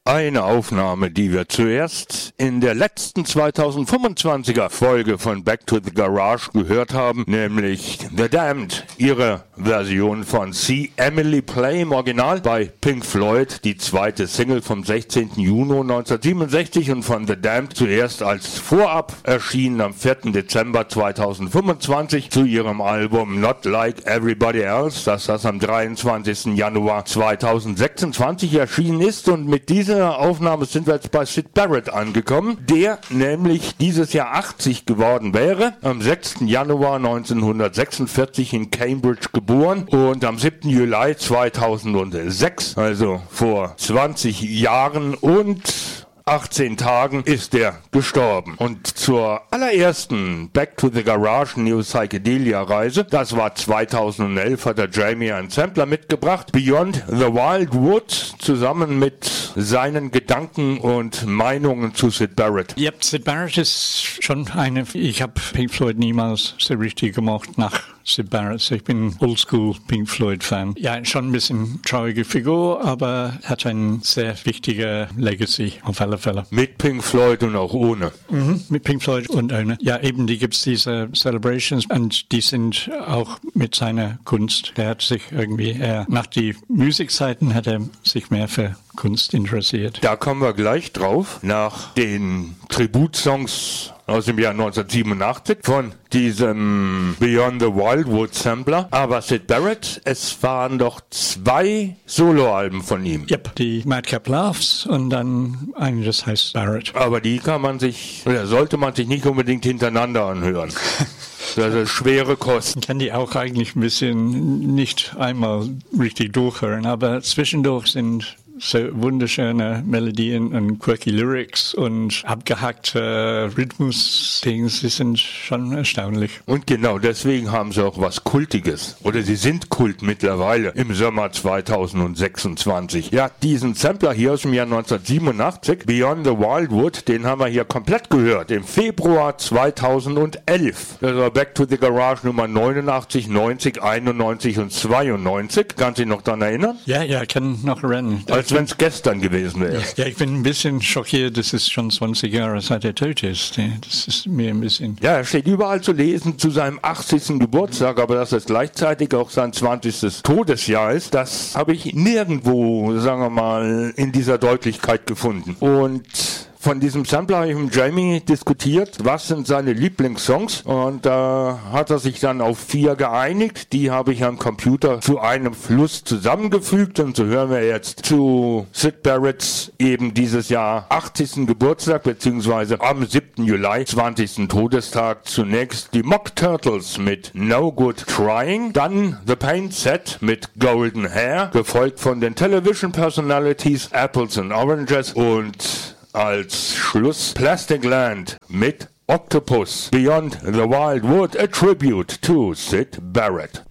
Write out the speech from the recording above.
Eine Aufnahme, die wir zuerst in der letzten 2025er Folge von Back to the Garage gehört haben, nämlich The Damned, ihre Version von See Emily Play im Original bei Pink Floyd, die zweite Single vom 16. Juni 1967 und von The Damned zuerst als Vorab erschienen am 4. Dezember 2025 zu ihrem Album Not Like Everybody Else, das am 23. Januar 2026 erschienen ist. Und mit dieser Aufnahme sind wir jetzt bei Syd Barrett angekommen, der nämlich dieses Jahr 80 geworden wäre, am 6. Januar 1946 in Cambridge geboren und am 7. Juli 2006, also vor 20 Jahren und 18 Tagen ist er gestorben. Und zur allerersten Back to the Garage New Psychedelia Reise, das war 2011, hat der Jamie einen Sampler mitgebracht, Beyond the Wild Wood, zusammen mit seinen Gedanken und Meinungen zu Syd Barrett. Ja, Syd Barrett ist schon ich habe Pink Floyd niemals so richtig gemocht nach Syd Barrett. Ich bin Oldschool Pink Floyd Fan. Ja, schon ein bisschen traurige Figur, aber hat ein sehr wichtiger Legacy auf alle Fälle. Mit Pink Floyd und auch ohne. Mit Pink Floyd und ohne. Ja, eben, die gibt es diese Celebrations und die sind auch mit seiner Kunst. Der hat sich irgendwie nach die Musikzeiten hat er sich mehr für Kunst interessiert. Da kommen wir gleich drauf, nach den Tributsongs aus dem Jahr 1987 von diesem Beyond the Wildwood Sampler. Aber Syd Barrett, es waren doch 2 Soloalben von ihm. Yep, die Madcap Laughs und dann eine, das heißt Barrett. Aber die sollte man sich nicht unbedingt hintereinander anhören. Das ist schwere Kost. Ich kann die auch eigentlich ein bisschen nicht einmal richtig durchhören, aber zwischendurch sind so wunderschöne Melodien und quirky Lyrics und abgehackte Rhythmus-Dings, die sind schon erstaunlich. Und genau deswegen haben sie auch was Kultiges. Oder sie sind Kult mittlerweile im Sommer 2026. Ja, diesen Sampler hier aus dem Jahr 1987, Beyond the Wildwood, den haben wir hier komplett gehört. Im Februar 2011. Das war Back to the Garage Nummer 89, 90, 91 und 92. Kannst du dich noch daran erinnern? Ja, kann noch erinnern. Als wenn es gestern gewesen wäre. Ja, ich bin ein bisschen schockiert, dass es schon 20 Jahre seit er tot ist. Das ist mir ein bisschen... Ja, er steht überall zu lesen zu seinem 80. Geburtstag, aber dass es gleichzeitig auch sein 20. Todesjahr ist, das habe ich nirgendwo, sagen wir mal, in dieser Deutlichkeit gefunden. Und von diesem Sampler habe ich mit Jamie diskutiert, was sind seine Lieblingssongs, und da hat er sich dann auf 4 geeinigt. Die habe ich am Computer zu einem Fluss zusammengefügt, und so hören wir jetzt zu Syd Barretts eben dieses Jahr 80. Geburtstag, beziehungsweise am 7. Juli 20. Todestag zunächst die Mock Turtles mit No Good Trying, dann The Paint Set mit Golden Hair, gefolgt von den Television Personalities Apples and Oranges und als Schluss Plastic Land mit Octopus, Beyond the Wild Wood, a tribute to Syd Barrett.